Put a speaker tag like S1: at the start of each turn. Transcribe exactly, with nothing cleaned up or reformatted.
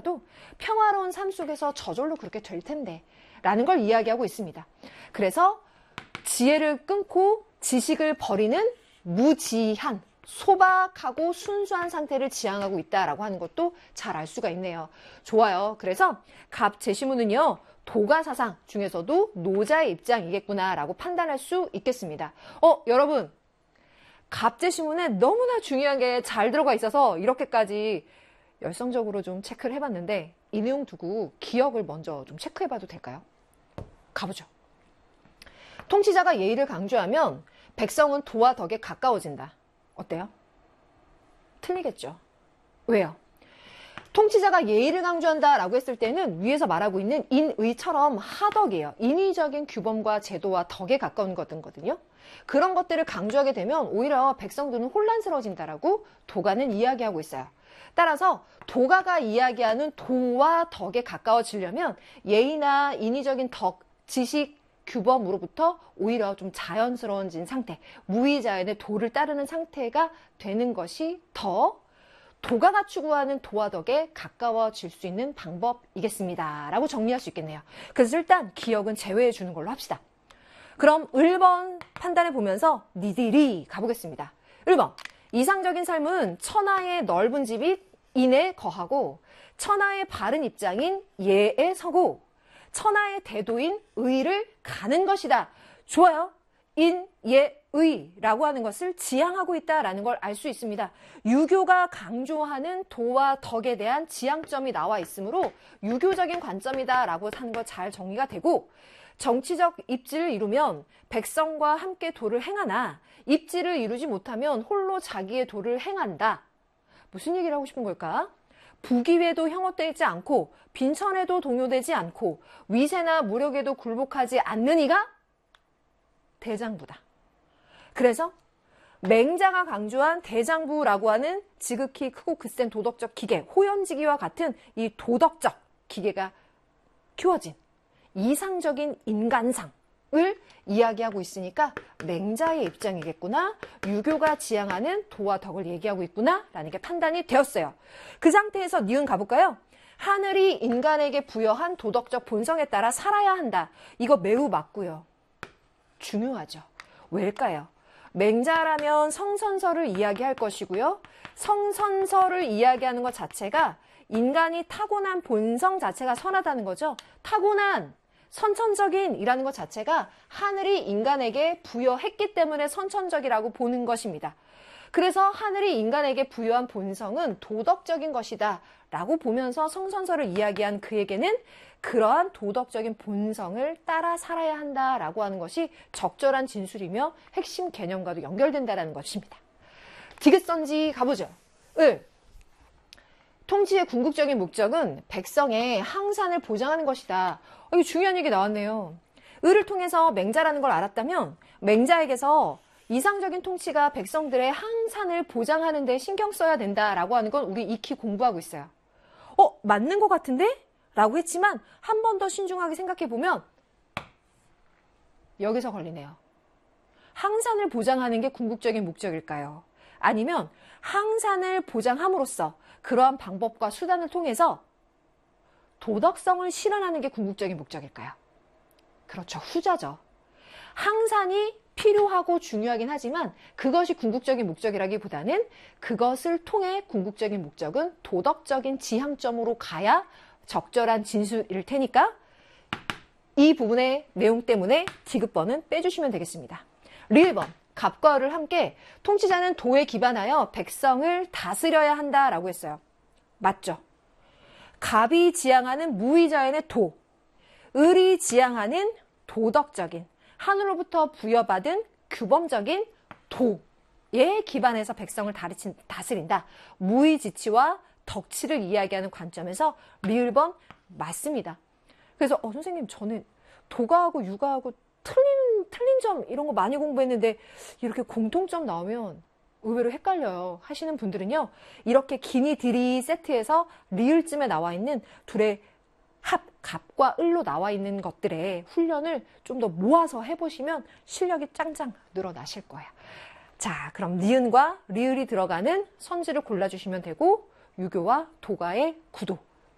S1: 하더라도 평화로운 삶 속에서 저절로 그렇게 될 텐데 라는 걸 이야기하고 있습니다. 그래서 지혜를 끊고 지식을 버리는 무지한, 소박하고 순수한 상태를 지향하고 있다라고 하는 것도 잘 알 수가 있네요. 좋아요. 그래서 갑 제시문은요, 도가 사상 중에서도 노자의 입장이겠구나라고 판단할 수 있겠습니다. 어, 여러분, 갑 제시문에 너무나 중요한 게 잘 들어가 있어서 이렇게까지 열성적으로 좀 체크를 해봤는데 이 내용 두고 기억을 먼저 좀 체크해봐도 될까요? 가보죠. 통치자가 예의를 강조하면 백성은 도와 덕에 가까워진다. 어때요? 틀리겠죠. 왜요? 통치자가 예의를 강조한다라고 했을 때는 위에서 말하고 있는 인의처럼 하덕이에요. 인위적인 규범과 제도와 덕에 가까운 것들거든요. 그런 것들을 강조하게 되면 오히려 백성들은 혼란스러워진다라고 도가는 이야기하고 있어요. 따라서 도가가 이야기하는 도와 덕에 가까워지려면 예의나 인위적인 덕, 지식, 규범으로부터 오히려 좀 자연스러워진 상태, 무의자연의 도를 따르는 상태가 되는 것이 더 도가가 추구하는 도와 덕에 가까워질 수 있는 방법이겠습니다. 라고 정리할 수 있겠네요. 그래서 일단 기억은 제외해 주는 걸로 합시다. 그럼 일 번 판단해 보면서 니들이 가보겠습니다. 일 번, 이상적인 삶은 천하의 넓은 집이 인에 거하고 천하의 바른 입장인 예에 서고 천하의 대도인 의를 가는 것이다. 좋아요. 인, 예, 의라고 하는 것을 지향하고 있다라는 걸 알 수 있습니다. 유교가 강조하는 도와 덕에 대한 지향점이 나와 있으므로 유교적인 관점이다라고 하는 거 잘 정리가 되고 정치적 입지를 이루면 백성과 함께 도를 행하나 입지를 이루지 못하면 홀로 자기의 도를 행한다. 무슨 얘기를 하고 싶은 걸까? 부귀에도 형업되지 않고 빈천에도 동요되지 않고 위세나 무력에도 굴복하지 않는 이가 대장부다. 그래서 맹자가 강조한 대장부라고 하는 지극히 크고 굳센 도덕적 기계, 호연지기와 같은 이 도덕적 기계가 키워진 이상적인 인간상을 이야기하고 있으니까 맹자의 입장이겠구나, 유교가 지향하는 도와 덕을 얘기하고 있구나 라는 게 판단이 되었어요. 그 상태에서 니은 가볼까요? 하늘이 인간에게 부여한 도덕적 본성에 따라 살아야 한다. 이거 매우 맞고요. 중요하죠. 왜일까요? 맹자라면 성선설을 이야기할 것이고요. 성선설을 이야기하는 것 자체가 인간이 타고난 본성 자체가 선하다는 거죠. 타고난 선천적인 이라는 것 자체가 하늘이 인간에게 부여했기 때문에 선천적이라고 보는 것입니다. 그래서 하늘이 인간에게 부여한 본성은 도덕적인 것이다 라고 보면서 성선설을 이야기한 그에게는 그러한 도덕적인 본성을 따라 살아야 한다라고 하는 것이 적절한 진술이며 핵심 개념과도 연결된다는 것입니다. 디귿선지 가보죠. 을. 통치의 궁극적인 목적은 백성의 항산을 보장하는 것이다. 어, 이거 중요한 얘기 나왔네요. 을을 통해서 맹자라는 걸 알았다면 맹자에게서 이상적인 통치가 백성들의 항산을 보장하는 데 신경 써야 된다라고 하는 건 우리 익히 공부하고 있어요. 어, 맞는 것 같은데? 라고 했지만 한 번 더 신중하게 생각해보면 여기서 걸리네요. 항산을 보장하는 게 궁극적인 목적일까요? 아니면 항산을 보장함으로써 그러한 방법과 수단을 통해서 도덕성을 실현하는 게 궁극적인 목적일까요? 그렇죠. 후자죠. 항산이 필요하고 중요하긴 하지만 그것이 궁극적인 목적이라기보다는 그것을 통해 궁극적인 목적은 도덕적인 지향점으로 가야 적절한 진술일 테니까 이 부분의 내용 때문에 디귿번은 빼주시면 되겠습니다. 리을번, 갑과 을을 함께 통치자는 도에 기반하여 백성을 다스려야 한다라고 했어요. 맞죠? 갑이 지향하는 무의자연의 도, 을이 지향하는 도덕적인 하늘로부터 부여받은 규범적인 도에 기반해서 백성을 다스린다. 무의지치와 덕치를 이야기하는 관점에서 리을번 맞습니다. 그래서 어, 선생님 저는 도가하고 육아하고 틀린, 틀린 점 이런 거 많이 공부했는데 이렇게 공통점 나오면 의외로 헷갈려요 하시는 분들은요. 이렇게 기니 들이 세트에서 리을쯤에 나와 있는 둘의 합, 갑과 을로 나와 있는 것들의 훈련을 좀 더 모아서 해보시면 실력이 짱짱 늘어나실 거예요. 자, 그럼 니은과 리을이 들어가는 선지를 골라주시면 되고 유교와 도가의 구도